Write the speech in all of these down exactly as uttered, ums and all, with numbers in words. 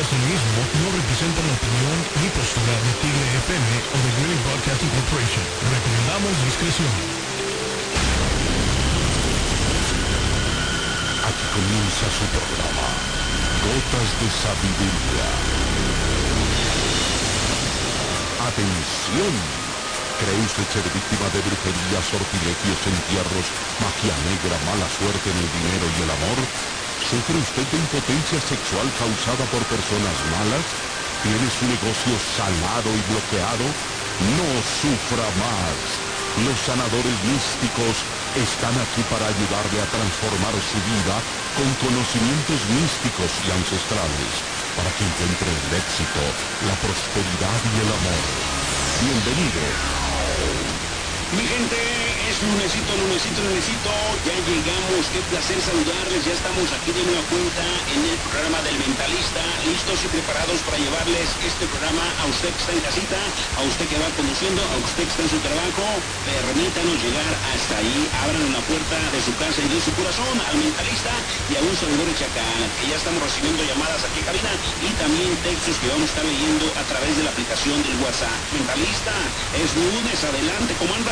el mismo no representan la opinión ni postura de Tigre F M o de Green Broadcasting Corporation. Recomendamos discreción. Aquí comienza su programa, Gotas de Sabiduría. ¡Atención! ¿Cree usted ser víctima de brujería, sortilegios, entierros, magia negra, mala suerte en el dinero y el amor? ¿Sufre usted de impotencia sexual causada por personas malas? ¿Tiene su negocio salado y bloqueado? No sufra más. Los sanadores místicos están aquí para ayudarle a transformar su vida con conocimientos místicos y ancestrales, para que encuentre el éxito, la prosperidad y el amor. Bienvenido. Mi gente, es lunesito, lunesito, lunesito, ya llegamos, qué placer saludarles, ya estamos aquí de nueva cuenta en el programa del Mentalista, listos y preparados para llevarles este programa a usted que está en casita, a usted que va conduciendo, a usted que está en su trabajo. Permítanos llegar hasta ahí, abran la puerta de su casa y de su corazón al Mentalista y a un servidor de Chacal, que ya estamos recibiendo llamadas aquí en cabina y también textos que vamos a estar leyendo a través de la aplicación del WhatsApp. Mentalista, es lunes, adelante, comanda.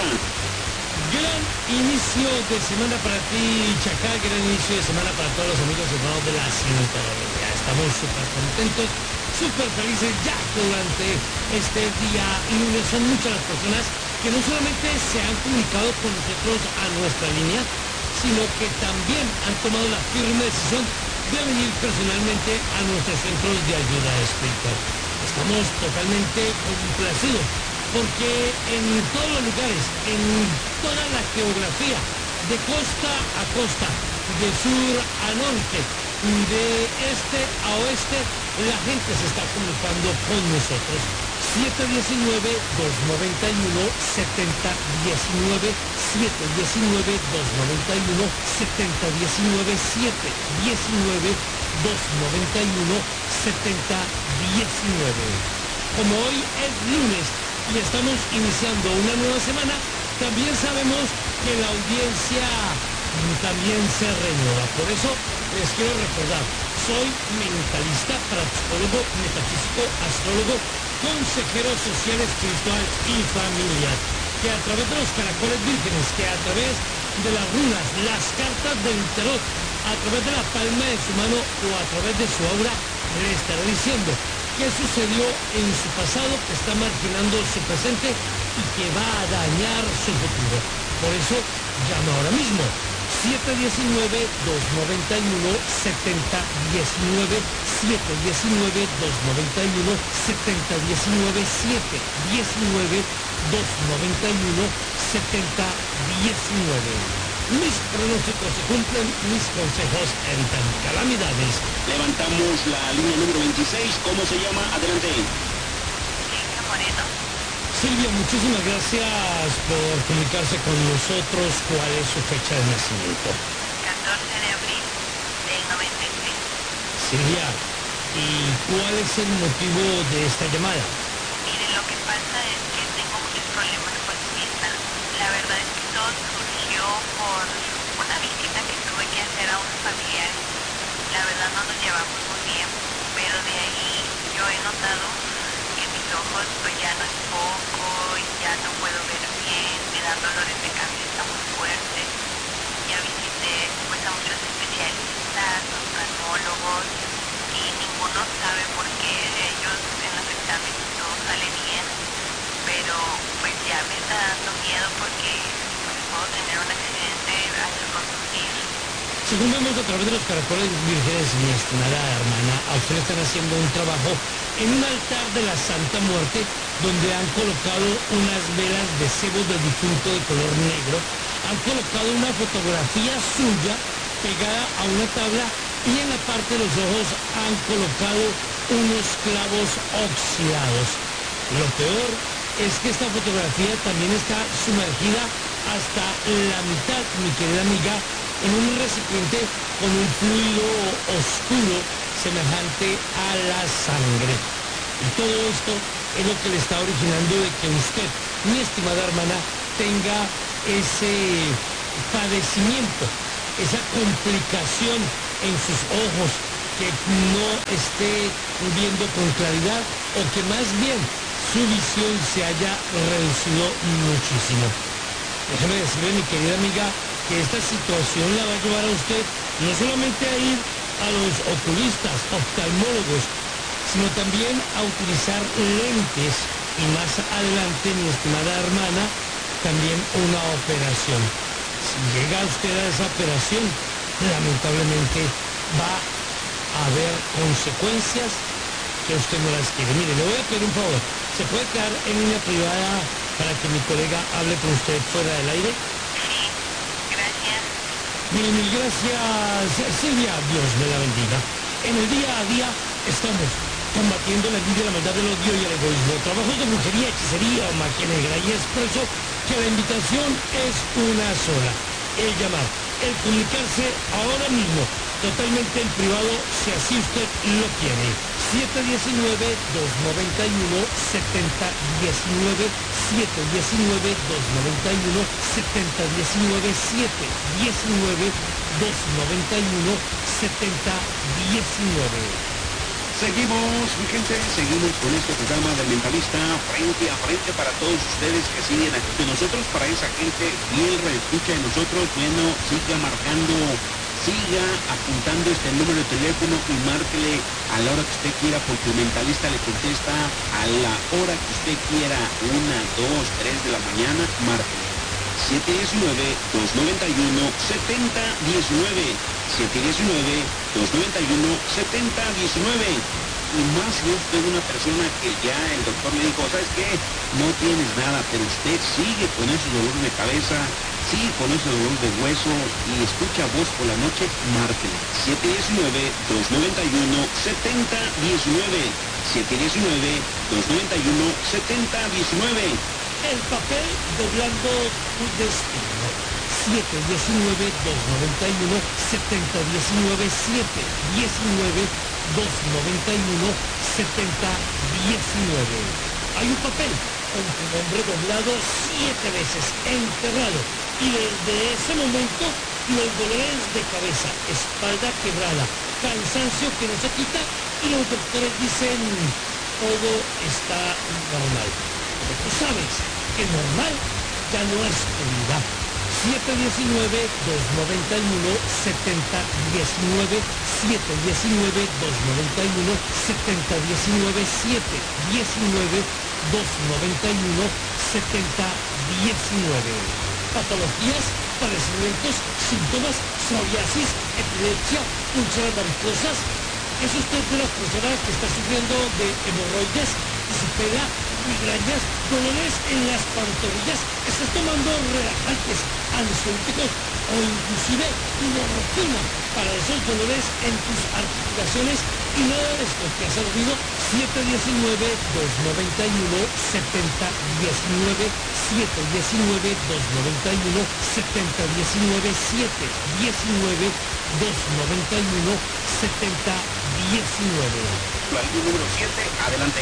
Gran inicio de semana para ti, Chacal, gran inicio de semana para todos los amigos hermanos de la sintonía. Estamos súper contentos, súper felices ya durante este día lunes. Son muchas las personas que no solamente se han comunicado con nosotros a nuestra línea, sino que también han tomado la firme decisión de venir personalmente a nuestros centros de ayuda espiritual. Estamos totalmente complacidos, porque en todos los lugares, en toda la geografía, de costa a costa, de sur a norte, de este a oeste, la gente se está comunicando con nosotros. siete uno nueve, dos nueve uno, siete cero uno nueve, siete uno nueve, dos nueve uno, siete cero uno nueve, siete uno nueve, dos nueve uno, siete cero uno nueve. Como hoy es lunes y estamos iniciando una nueva semana, también sabemos que la audiencia también se renueva. Por eso les quiero recordar, soy mentalista, parapsicólogo, metafísico, astrólogo, consejero social, espiritual y familiar, que a través de los caracoles vírgenes, que a través de las runas, las cartas del tarot, a través de la palma de su mano o a través de su aura, le estaré diciendo qué sucedió en su pasado, que está marginando su presente y que va a dañar su futuro. Por eso llama ahora mismo siete uno nueve, dos nueve uno, siete cero uno nueve, siete uno nueve, dos nueve uno, siete cero uno nueve, siete uno nueve, dos nueve uno, siete cero uno nueve. Mis pronósticos se cumplen, mis consejos evitan calamidades. Levantamos la línea número veintiséis, ¿cómo se llama? Adelante. Silvia Moreno. Silvia, muchísimas gracias por comunicarse con nosotros. ¿Cuál es su fecha de nacimiento? catorce de abril del noventa y seis. Silvia, ¿y cuál es el motivo de esta llamada? Miren, lo que pasa es que tengo muchos problemas con mi vista. La verdad es que todo surgió por una visita que tuve que hacer a unos familiares. La verdad no nos llevamos muy bien, pero de ahí yo he notado que mis ojos pues ya no enfoco, ya no puedo ver bien, me dan dolores de cabeza muy fuertes. Ya visité pues a muchos especialistas, oftalmólogos, y ninguno sabe por qué. Ellos en los exámenes todo sale bien, pero pues ya me está dando miedo porque pues puedo tener un accidente al conducir. Según vemos a través de los caracoles vírgenes, mi estimada hermana, a ustedes están haciendo un trabajo en un altar de la Santa Muerte, donde han colocado unas velas de cebo de difunto de color negro, han colocado una fotografía suya pegada a una tabla y en la parte de los ojos han colocado unos clavos oxidados. Lo peor es que esta fotografía también está sumergida hasta la mitad, mi querida amiga, en un recipiente con un fluido oscuro semejante a la sangre. Y todo esto es lo que le está originando de que usted, mi estimada hermana, tenga ese padecimiento, esa complicación en sus ojos, que no esté viendo con claridad o que más bien su visión se haya reducido muchísimo. Déjeme decirle, mi querida amiga, que esta situación la va a llevar a usted no solamente a ir a los oculistas, oftalmólogos, sino también a utilizar lentes y más adelante, mi estimada hermana, también una operación. Si llega usted a esa operación, lamentablemente va a haber consecuencias que usted no las quiere. Mire, le voy a pedir un favor. ¿Se puede quedar en línea privada para que mi colega hable con usted fuera del aire? Sí, gracias. Mil, mil gracias, Silvia. Dios me la bendiga. En el día a día estamos combatiendo la envidia, la maldad, el odio y el egoísmo. Trabajos de brujería, hechicería o magia negra. Y es por eso que la invitación es una sola. El llamar, el comunicarse ahora mismo, totalmente en privado, si así usted lo quiere. siete uno nueve, dos nueve uno, siete cero uno nueve, siete uno nueve, dos nueve uno, siete cero uno nueve, siete uno nueve, dos nueve uno, siete cero uno nueve. Seguimos, mi gente, seguimos con este programa del Mentalista frente a frente para todos ustedes que siguen aquí con nosotros, para esa gente fiel reescucha de nosotros. Bueno, siga marcando, siga apuntando este número de teléfono y márquele a la hora que usted quiera, porque el Mentalista le contesta a la hora que usted quiera, una, dos, tres de la mañana, márquele. siete uno nueve, dos nueve uno, siete cero uno nueve, siete uno nueve, dos nueve uno, siete cero uno nueve. Y más si es usted una persona que ya el doctor le dijo, ¿sabes qué? No tienes nada, pero usted sigue con ese dolor de cabeza, sigue con ese dolor de hueso y escucha voz por la noche, márquele. siete uno nueve, dos nueve uno, siete cero uno nueve, siete uno nueve, dos nueve uno, siete cero uno nueve. El papel doblando tu destino. siete uno nueve, dos nueve uno, siete cero uno nueve, siete uno nueve, dos nueve uno, siete cero uno nueve. Hay un papel con tu nombre doblado siete veces, enterrado. Y desde ese momento, los dolores de cabeza, espalda quebrada, cansancio que no se quita, y los doctores dicen, todo está normal. Pero tú sabes que normal ya no es tu vida. siete uno nueve, dos nueve uno, siete cero uno nueve, siete uno nueve, dos nueve uno, siete cero uno nueve, siete uno nueve, dos nueve uno, siete cero uno nueve. Patologías, padecimientos, síntomas, psoriasis, epilepsia, úlceras varicosas. ¿Es usted de las personas que está sufriendo de hemorroides, disipela, migrañas, dolores en las pantorrillas? ¿Estás tomando relajantes, ansiolíticos o inclusive morfina para esos dolores en tus articulaciones? Y nada de esto te ha servido. siete uno nueve, dos nueve uno, siete cero uno nueve, siete uno nueve, dos nueve uno, siete cero uno nueve, siete uno nueve, dos nueve uno, siete cero uno nueve. La línea número siete, adelante.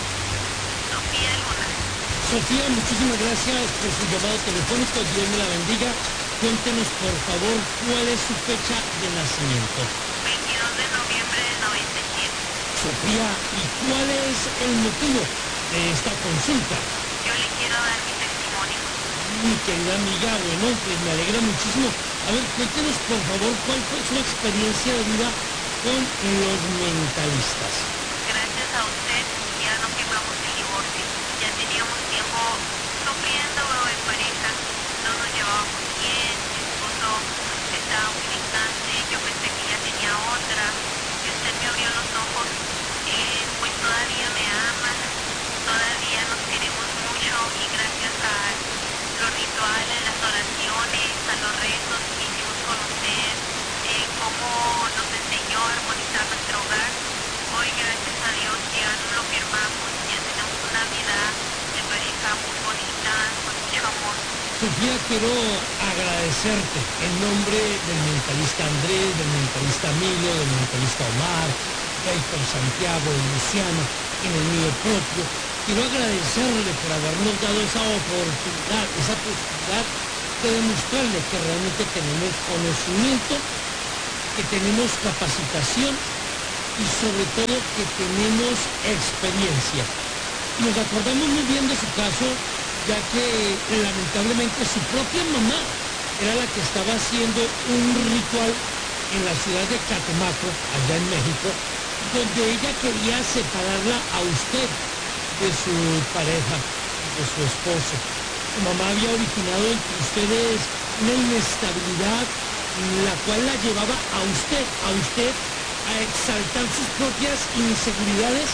Sofía Luna. Sofía, muchísimas gracias por su llamado telefónico. Dios me la bendiga. Cuéntenos, por favor, cuál es su fecha de nacimiento. veintidós de noviembre del noventa y siete. Sofía, ¿y cuál es el motivo de esta consulta? Yo le quiero dar mi testimonio. Mi querida amiga, bueno, pues me alegra muchísimo. A ver, cuéntenos, por favor, cuál fue su experiencia de vida con los mentalistas. Gracias a usted ya no firmamos el divorcio. Ya teníamos tiempo sufriendo en pareja. No nos llevábamos bien. Mi esposo estaba muy distante. Yo pensé que ya tenía otra. Y usted me abrió los ojos. Eh, pues todavía me ama. Todavía nos queremos mucho. Y gracias a los rituales, las oraciones, a los rezos que hicimos con usted, eh, cómo nos enseñó a armonizar nuestro hogar. Hoy, gracias a Dios, ya no lo firmamos, ya tenemos una vida de pareja muy bonita, con mucho amor. Sofía, quiero agradecerte en nombre del mentalista Andrés, del mentalista Emilio, del mentalista Omar, Héctor, Santiago, y Luciano, en el mío propio. Quiero agradecerle por habernos dado esa oportunidad, esa posibilidad de demostrarle que realmente tenemos conocimiento, que tenemos capacitación y sobre todo que tenemos experiencia. Nos acordamos muy bien de su caso, ya que lamentablemente su propia mamá era la que estaba haciendo un ritual en la ciudad de Catemaco, allá en México, donde ella quería separarla a usted de su pareja, de su esposo. Su mamá había originado entre ustedes una inestabilidad, la cual la llevaba a usted, a usted, a exaltar sus propias inseguridades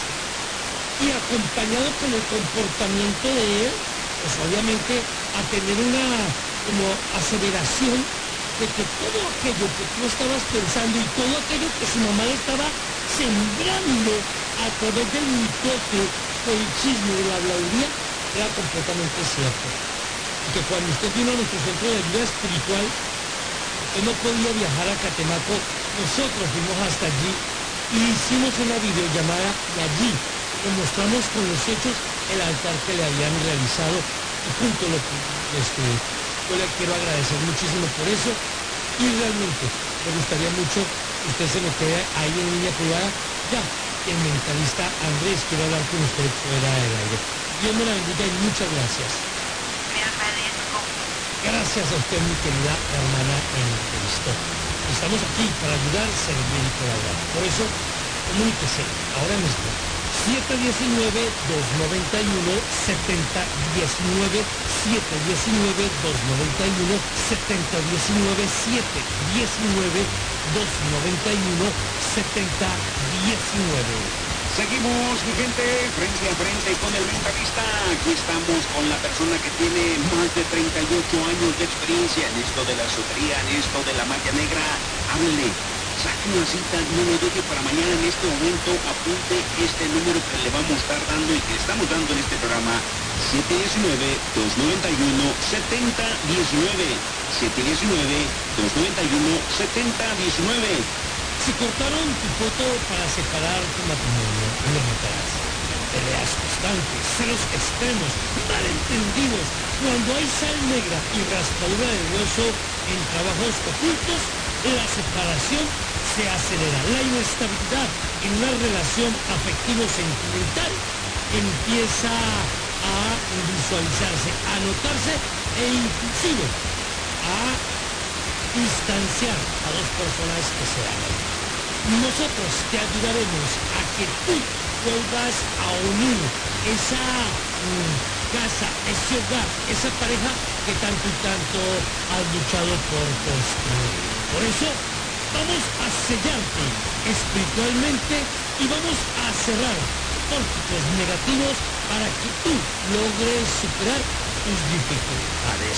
y acompañado con el comportamiento de él, pues obviamente a tener una como aseveración de que todo aquello que tú estabas pensando y todo aquello que su mamá le estaba sembrando a través del mitote, del chisme, de la habladuría, era completamente cierto. Y que cuando usted vino a nuestro centro de vida espiritual, usted no podía viajar a Catemaco, nosotros fuimos hasta allí y hicimos una videollamada y allí le mostramos con los hechos el altar que le habían realizado y junto lo que este, yo le quiero agradecer muchísimo por eso y realmente me gustaría mucho que usted se me quede ahí en línea privada. Ya, el mentalista Andrés quiere hablar con usted fuera del aire. Dios me la bendiga y muchas gracias. Me agradezco. Gracias a usted, mi querida hermana en Cristo. Estamos aquí para ayudar, servir y colaborar. Por eso, comuníquese ahora mismo. siete uno nueve, dos nueve uno, siete cero uno nueve, siete uno nueve, dos nueve uno, siete cero uno nueve, siete uno nueve, dos nueve uno, siete cero uno nueve. Seguimos, mi gente, frente a frente con el mentalista. Aquí estamos con la persona que tiene más de treinta y ocho años de experiencia en esto de la esotería, en esto de la magia negra. Háblele, saque una cita, no lo deje para mañana. En este momento apunte este número que le vamos a estar dando y que estamos dando en este programa: siete uno nueve, dos nueve uno, siete cero uno nueve, siete uno nueve, dos nueve uno, siete cero uno nueve. Si cortaron tu foto para separar tu matrimonio, no notarás. Peleas constantes, celos extremos, malentendidos. Cuando hay sal negra y raspadura de hueso en trabajos ocultos, la separación se acelera. La inestabilidad en una relación afectivo-sentimental empieza a visualizarse, a notarse e inclusive a distanciar a dos personas que se aman. Nosotros te ayudaremos a que tú vuelvas a unir esa mm, casa, ese hogar, esa pareja que tanto y tanto has luchado por construir. Por eso vamos a sellarte espiritualmente y vamos a cerrar tópicos negativos para que tú logres superar tus dificultades.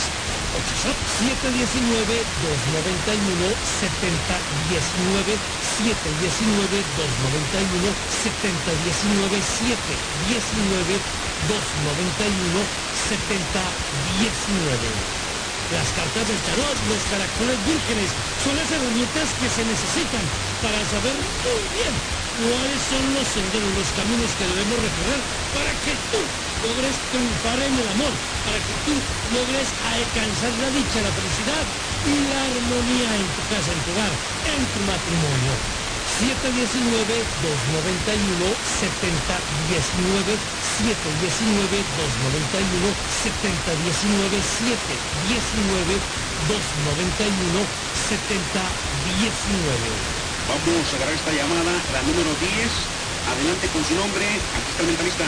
siete uno nueve, dos nueve uno, siete cero uno nueve, siete uno nueve, dos nueve uno, siete cero uno nueve, siete uno nueve, dos nueve uno, siete cero uno nueve. Las cartas del tarot, los caracoles vírgenes, son las herramientas que se necesitan para saber muy bien cuáles son los senderos, los caminos que debemos recorrer para que tú logres triunfar en el amor, para que tú logres alcanzar la dicha, la felicidad y la armonía en tu casa, en tu hogar, en tu matrimonio. siete uno nueve, dos nueve uno, siete cero uno nueve, siete uno nueve, dos nueve uno, siete cero uno nueve, siete uno nueve, dos nueve uno, siete cero uno nueve. Vamos a agarrar esta llamada, la número diez. Adelante con su nombre. Aquí está el mentalista.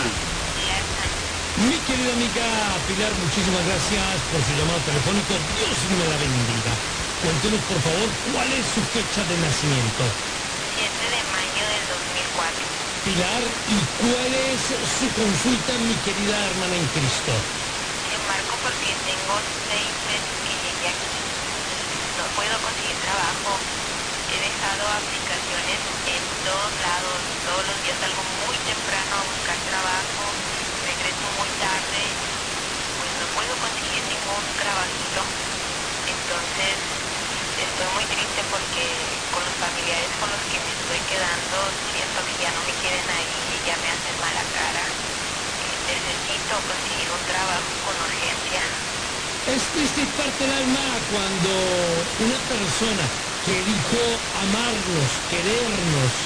Mi querida amiga Pilar, muchísimas gracias por su llamado telefónico. Dios me la bendiga. Cuéntenos, por favor, ¿cuál es su fecha de nacimiento? siete de mayo del dos mil cuatro. Pilar, ¿y cuál es su consulta, mi querida hermana en Cristo? Le marco porque tengo seis meses que llegué aquí. No puedo conseguir trabajo. He dejado aplicaciones en todos lados. Todos los días salgo muy temprano a buscar trabajo. Regreso muy tarde. Pues no puedo conseguir ningún trabajito. Entonces estoy muy triste porque con los familiares con los que me estoy quedando siento que ya no me quieren ahí y ya me hacen mala cara. Necesito conseguir un trabajo con urgencia. Es triste y parte el alma cuando una persona que dijo amarnos, querernos,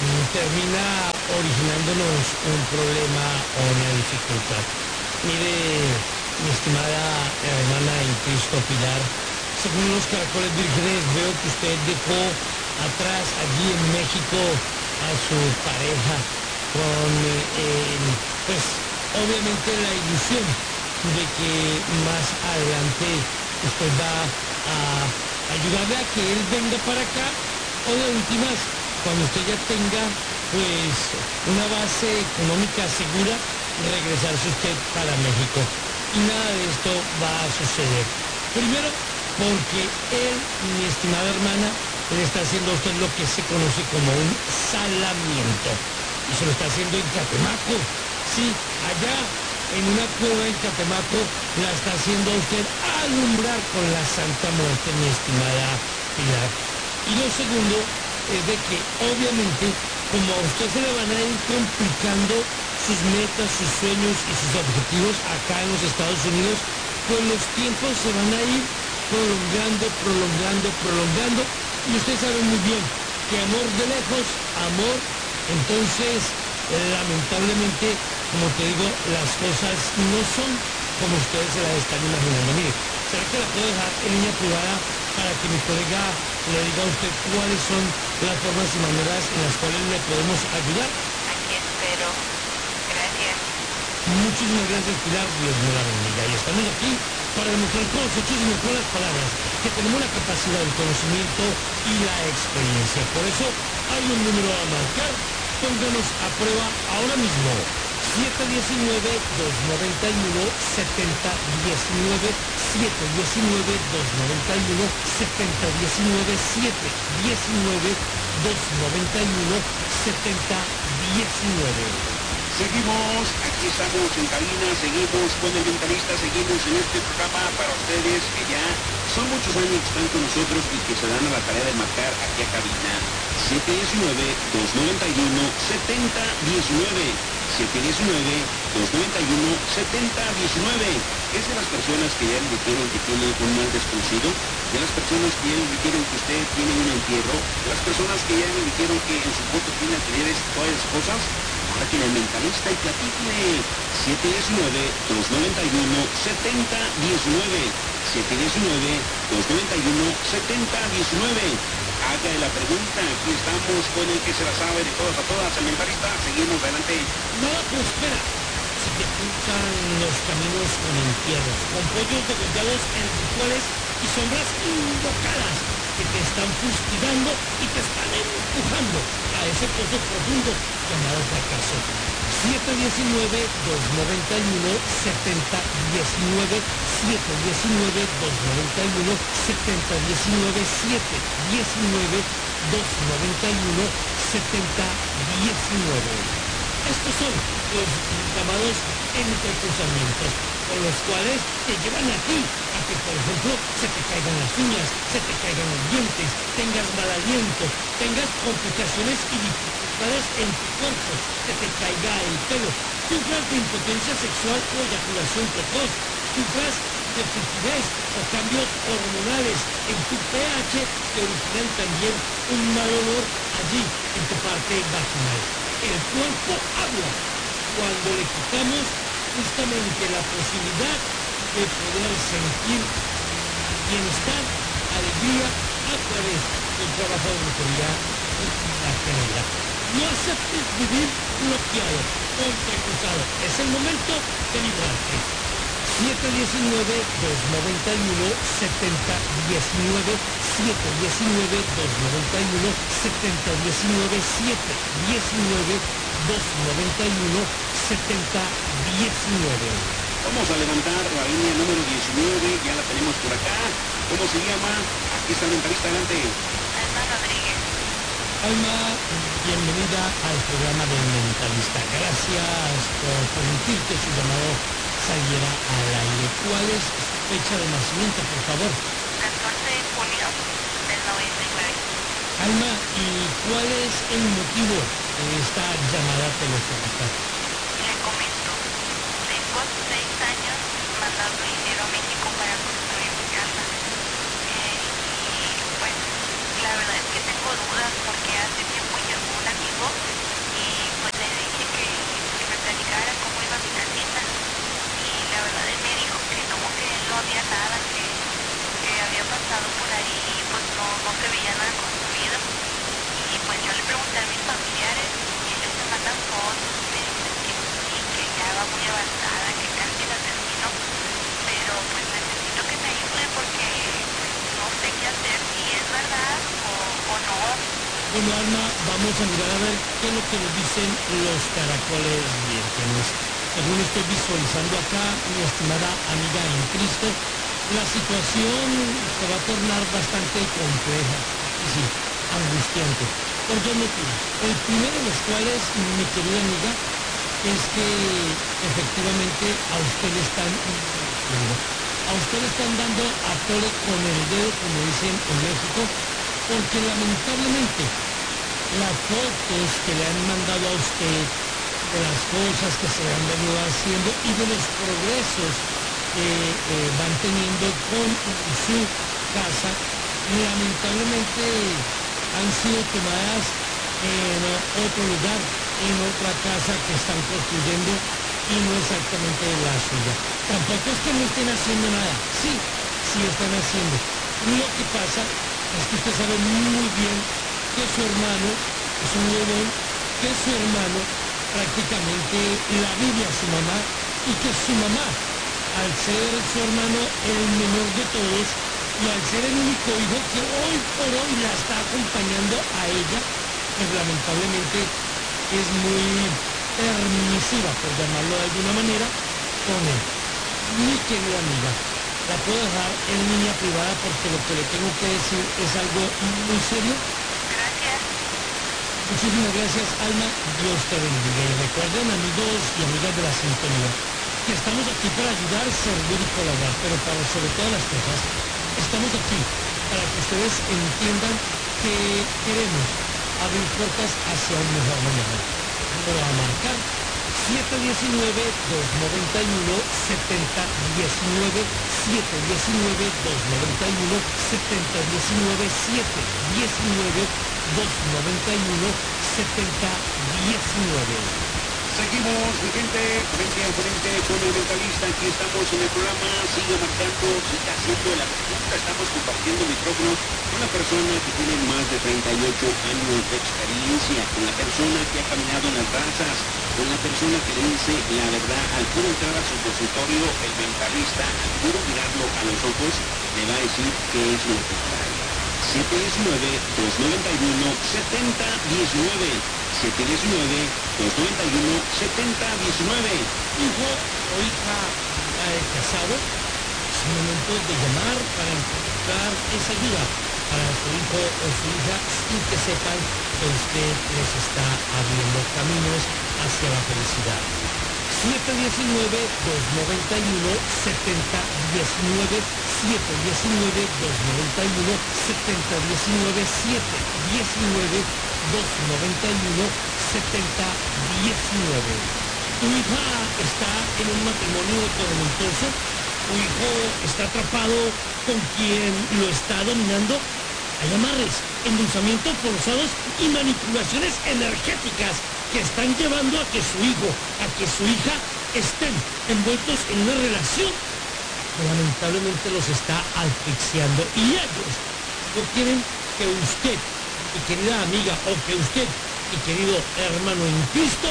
termina originándonos un problema o una dificultad. Mire, mi estimada hermana en Cristo Pilar, según los caracoles vírgenes veo que usted dejó atrás allí en México a su pareja con, eh, pues, obviamente la ilusión de que más adelante usted va a ayudarle a que él venga para acá, o de últimas, cuando usted ya tenga pues una base económica segura, regresarse usted para México. Y nada de esto va a suceder. Primero, porque él, mi estimada hermana, le está haciendo a usted lo que se conoce como un salamiento. Y se lo está haciendo en Catemaco. Sí, allá en una cueva en Catemaco la está haciendo a usted alumbrar con la Santa Muerte, mi estimada Pilar. Y lo segundo es de que obviamente, como a usted se le van a ir complicando sus metas, sus sueños y sus objetivos acá en los Estados Unidos, pues los tiempos se van a ir prolongando, prolongando, prolongando. Y usted sabe muy bien que amor de lejos, amor, entonces lamentablemente, como te digo, las cosas no son como ustedes se las están imaginando. Mire, ¿será que la puedo dejar en línea privada para que mi colega le diga a usted cuáles son las formas y maneras en las cuales le podemos ayudar? Aquí espero. Gracias. Muchísimas gracias, Pilar. Dios me la bendiga. Y estamos aquí para demostrar con los hechos y no con las palabras que tenemos la capacidad, el conocimiento y la experiencia. Por eso hay un número a marcar. Pónganos a prueba ahora mismo. siete uno nueve, dos nueve uno, siete cero uno nueve, siete uno nueve, dos nueve uno, siete cero uno nueve, siete uno nueve, dos nueve uno, siete cero uno nueve. Seguimos, aquí estamos en cabina, seguimos con el Mentalista, seguimos en este programa para ustedes que ya son muchos años que están con nosotros y que se dan a la tarea de marcar aquí a cabina. siete uno nueve, dos nueve uno, siete cero uno nueve, siete uno nueve, dos nueve uno, siete cero uno nueve. Es de las personas que ya le dijeron que tiene un mal desconocido, de las personas que ya le dijeron que usted tiene un entierro, de las personas que ya le dijeron que en su foto tiene anteriores todas esas cosas. Ahora tiene el Mentalista y platíquele. siete uno nueve, dos nueve uno, siete cero uno nueve, siete uno nueve, dos nueve uno, siete cero uno nueve. Haga la pregunta, aquí estamos con el que se la sabe de todas a todas, el Mentalista. Seguimos adelante. No, pues espera. Si te cruzan los caminos con entierros, con pollos degollados en rituales y sombras invocadas que te están fustigando y te están empujando a ese pozo profundo llamado fracaso. siete uno nueve, dos nueve uno, siete cero uno nueve, siete uno nueve, dos nueve uno, siete cero uno nueve, siete uno nueve, dos nueve uno, siete cero uno nueve. Estos son los llamados entrecruzamientos, con los cuales te llevan a ti a que, por ejemplo, se te caigan las uñas, se te caigan los dientes, tengas mal aliento, tengas complicaciones y dificultades en tu cuerpo, se te caiga el pelo, sufras de impotencia sexual o eyaculación precoz, sufras de frigidez o cambios hormonales en tu pH que originan también un mal olor allí en tu parte vaginal. El cuerpo habla cuando le quitamos justamente la posibilidad de poder sentir bienestar, alegría a través del trabajo de brujería y la generalidad. No aceptes vivir bloqueado, entrecruzado. Es el momento de librarte. siete uno nueve, dos nueve uno, siete cero uno nueve, siete uno nueve, dos nueve uno, siete cero uno nueve, siete uno nueve, dos nueve uno, siete cero uno nueve. Vamos a levantar la línea número diecinueve, ya la tenemos por acá. ¿Cómo se llama? Aquí está el Mentalista, adelante. Alma Rodríguez. Alma, bienvenida al programa del Mentalista. Gracias por permitir que su llamado saliera al aire. ¿Cuál es su fecha de nacimiento, por favor? catorce de julio del noventa y nueve. Alma, ¿y cuál es el motivo de esta llamada telefónica? Le comento, tengo seis años mandando dinero a México para construir mi casa. Eh, y pues la verdad es que tengo dudas porque hace tiempo llegó un amigo Bueno, Alma, vamos a mirar a ver qué es lo que nos dicen los caracoles vírgenes. Según estoy visualizando acá, mi estimada amiga en Cristo, la situación se va a tornar bastante compleja y sí, angustiante, por dos motivos. El primero de los cuales, mi querida amiga, es que efectivamente a usted le están, a usted le están dando a tole con el dedo, como dicen en México, porque lamentablemente las fotos que le han mandado a usted de las cosas que se han venido haciendo y de los progresos que eh, van teniendo con su casa, lamentablemente han sido tomadas en otro lugar, en otra casa que están construyendo y no exactamente la suya. Tampoco es que no estén haciendo nada, sí, sí están haciendo. Lo que pasa es que usted sabe muy bien que su hermano es un huevón, que su hermano prácticamente la vive a su mamá y que su mamá, al ser su hermano el menor de todos y al ser el único hijo que hoy por hoy la está acompañando a ella, pues lamentablemente es muy permisiva, por llamarlo de alguna manera, con él. Mi querida amiga, la puedo dejar en línea privada porque lo que le tengo que decir es algo muy serio. Gracias. Muchísimas gracias, Alma. Dios te bendiga. Y recuerden, amigos y amigas de la sintonía, que estamos aquí para ayudar, servir y colaborar, pero para sobre todas las cosas, estamos aquí para que ustedes entiendan que queremos abrir puertas hacia un mejor mañana. Número a marcar siete uno nueve, dos nueve uno, siete cero uno nueve, siete uno nueve, dos nueve uno, siete cero uno nueve, siete uno nueve, dos nueve uno, siete cero uno nueve. Seguimos, mi gente, frente a frente con el mentalista. Aquí estamos en el programa. Siga marcando, siga haciendo la pregunta. Estamos compartiendo micrófono con la persona que tiene más de treinta y ocho años de experiencia, con la persona que ha caminado en las razas, con la persona que le dice la verdad. Al puro entrar a su consultorio, el mentalista, al puro mirarlo a los ojos, le va a decir qué es lo que trae. siete uno nueve, dos nueve uno, siete cero uno nueve. siete uno nueve, dos nueve uno, siete cero uno nueve. Hijo o hija eh, casado, es el momento de llamar para encontrar esa ayuda para su hijo o su hija sin que sepan que usted les está abriendo caminos hacia la felicidad. siete uno nueve, dos nueve uno, siete cero uno nueve, siete uno nueve, dos nueve uno, siete cero uno nueve, siete uno nueve, dos nueve uno, siete cero uno nueve. Tu hija está en un matrimonio tormentoso, tu hijo está atrapado con quien lo está dominando. Hay amarres, endulzamientos forzados y manipulaciones energéticas que están llevando a que su hijo, a que su hija estén envueltos en una relación que lamentablemente los está asfixiando y ellos no quieren que usted, mi querida amiga, o que usted, mi querido hermano en Cristo,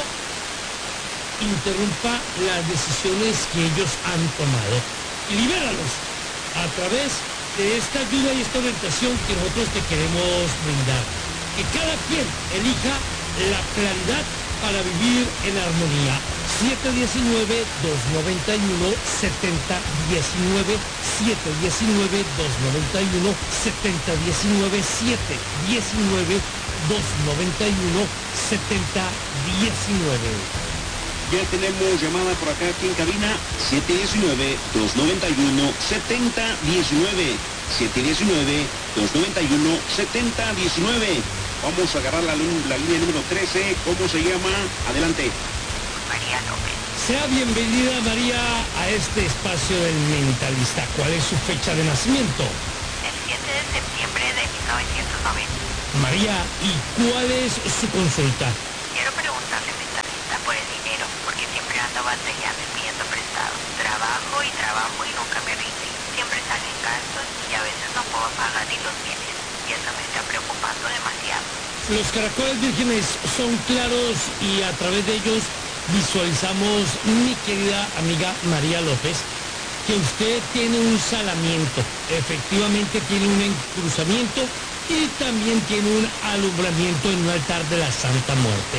interrumpa las decisiones que ellos han tomado. Y libéralos a través de esta ayuda y esta orientación que nosotros te queremos brindar. Que cada quien elija la claridad para vivir en armonía. siete uno nueve, dos nueve uno, siete cero uno nueve, siete uno nueve, dos nueve uno, siete cero uno nueve, siete uno nueve, dos nueve uno, siete cero uno nueve. Ya tenemos llamada por acá aquí en cabina. siete uno nueve, dos nueve uno, siete cero uno nueve. siete uno nueve, dos nueve uno, siete cero uno nueve. Vamos a agarrar la, la línea número trece. ¿Cómo se llama? Adelante. María López. Sea bienvenida, María, a este espacio del mentalista. ¿Cuál es su fecha de nacimiento? El siete de septiembre de mil novecientos noventa. María, ¿y cuál es su consulta? Quiero preguntarle, mentalista, por el dinero, porque siempre ando batallando y pidiendo prestado. Trabajo y trabajo y nunca me rinde. Siempre salen gastos y a veces no puedo pagar ni los bienes. Y eso me está preocupando demasiado. Los caracoles vírgenes son claros y a través de ellos visualizamos, mi querida amiga María López, que usted tiene un salamiento, efectivamente tiene un encruzamiento y también tiene un alumbramiento en un altar de la Santa Muerte.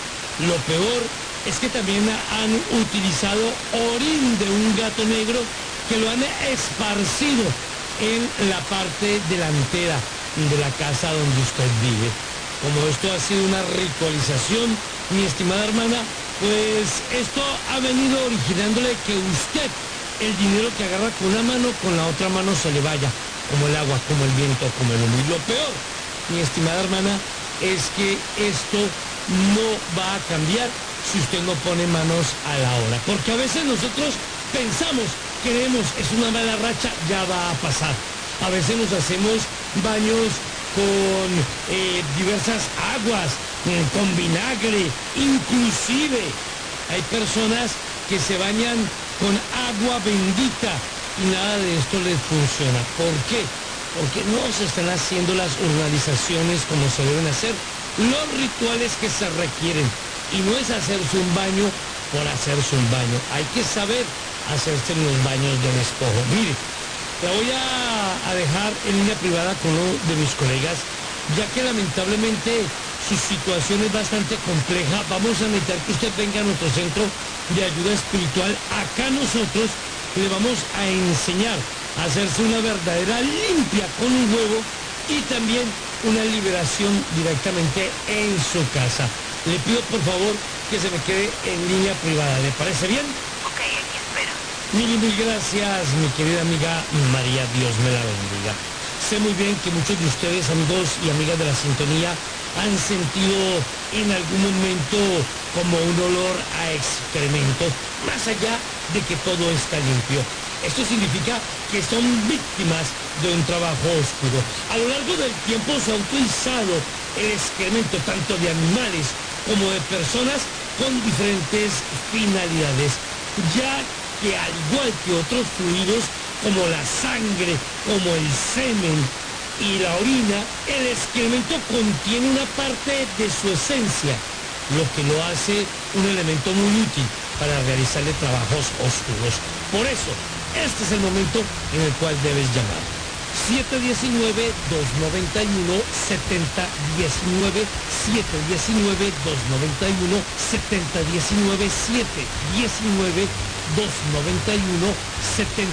Lo peor es que también han utilizado orín de un gato negro que lo han esparcido en la parte delantera de la casa donde usted vive. Como esto ha sido una ritualización, mi estimada hermana, pues esto ha venido originándole que usted, el dinero que agarra con una mano, con la otra mano se le vaya, como el agua, como el viento, como el humo. Y lo peor, mi estimada hermana, es que esto no va a cambiar si usted no pone manos a la obra. Porque a veces nosotros pensamos, creemos, es una mala racha, ya va a pasar. A veces nos hacemos baños con eh, diversas aguas, eh, con vinagre, inclusive hay personas que se bañan con agua bendita y nada de esto les funciona. ¿Por qué? Porque no se están haciendo las organizaciones como se deben hacer, los rituales que se requieren. Y no es hacerse un baño por hacerse un baño. Hay que saber hacerse los baños de escojo. Mire, la voy a, a dejar en línea privada con uno de mis colegas, ya que lamentablemente su situación es bastante compleja. Vamos a necesitar que usted venga a nuestro centro de ayuda espiritual. Acá nosotros le vamos a enseñar a hacerse una verdadera limpia con un huevo y también una liberación directamente en su casa. Le pido por favor que se me quede en línea privada. ¿Le parece bien? Ok, aquí espero. Mil, mil gracias, mi querida amiga María, Dios me la bendiga. Sé muy bien que muchos de ustedes, amigos y amigas de la sintonía, han sentido en algún momento como un olor a excremento, más allá de que todo está limpio. Esto significa que son víctimas de un trabajo oscuro. A lo largo del tiempo se ha utilizado el excremento tanto de animales como de personas con diferentes finalidades, ya que al igual que otros fluidos como la sangre, como el semen y la orina, el excremento contiene una parte de su esencia, lo que lo hace un elemento muy útil para realizarle trabajos oscuros. Por eso, este es el momento en el cual debes llamar. siete uno nueve, dos nueve uno, siete cero uno nueve, siete uno nueve, dos nueve uno, siete cero uno nueve, siete uno nueve, dos nueve uno, siete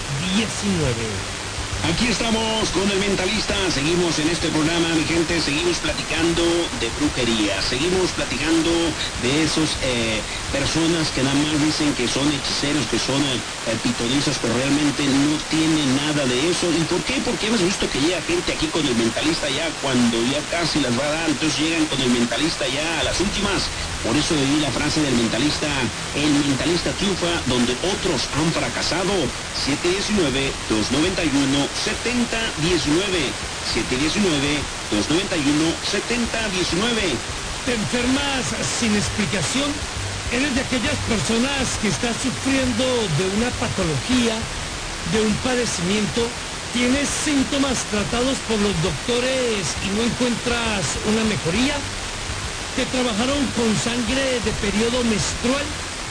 cero uno nueve. Aquí estamos con el mentalista, seguimos en este programa, mi gente, seguimos platicando de brujería, seguimos platicando de esos eh, personas que nada más dicen que son hechiceros, que son eh, pitonizas, pero realmente no tienen nada de eso. ¿Y por qué? Porque hemos visto que llega gente aquí con el mentalista ya cuando ya casi las va a dar, entonces llegan con el mentalista ya a las últimas. Por eso de ahí la frase del mentalista, el mentalista triunfa donde otros han fracasado. siete uno nueve, dos nueve uno, siete cero uno nueve, siete uno nueve, dos nueve uno, siete cero uno nueve. ¿Te enfermas sin explicación? ¿Eres de aquellas personas que están sufriendo de una patología, de un padecimiento? ¿Tienes síntomas tratados por los doctores y no encuentras una mejoría? ¿Te trabajaron con sangre de periodo menstrual?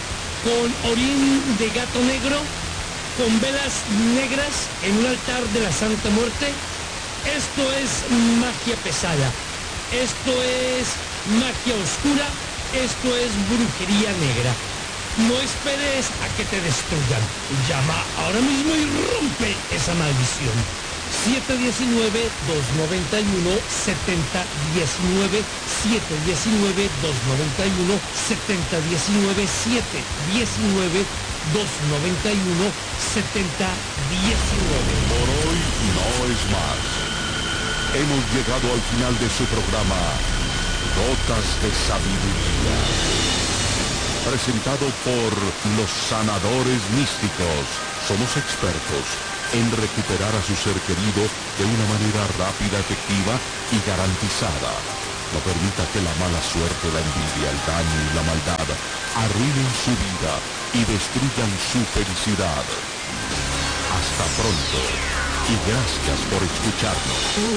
¿Con orín de gato negro? ¿Con velas negras en un altar de la Santa Muerte? Esto es magia pesada. Esto es magia oscura. Esto es brujería negra. No esperes a que te destruyan. Llama ahora mismo y rompe esa maldición. siete uno nueve, dos nueve uno, siete cero uno nueve, siete uno nueve, dos nueve uno, siete cero uno nueve, siete uno nueve, dos nueve uno, siete cero uno nueve. Por hoy no es más. Hemos llegado al final de su programa Gotas de Sabiduría, presentado por los sanadores místicos. Somos expertos en recuperar a su ser querido de una manera rápida, efectiva y garantizada. No permita que la mala suerte, la envidia, el daño y la maldad arruinen su vida y destruyan su felicidad. Hasta pronto y gracias por escucharnos.